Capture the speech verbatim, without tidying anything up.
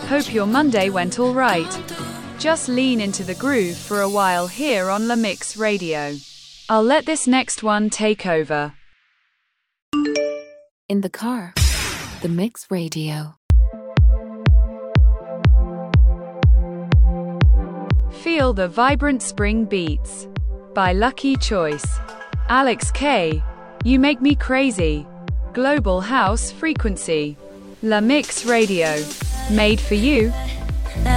Hope your Monday went all right. Just lean into the groove for a while here on La Mix Radio. I'll let this next one take over. In the car, The Mix Radio. Feel the vibrant spring beats by Lucky Choice. Alex K. You Make Me Crazy. Global House Frequency. La Mix Radio. Made for you.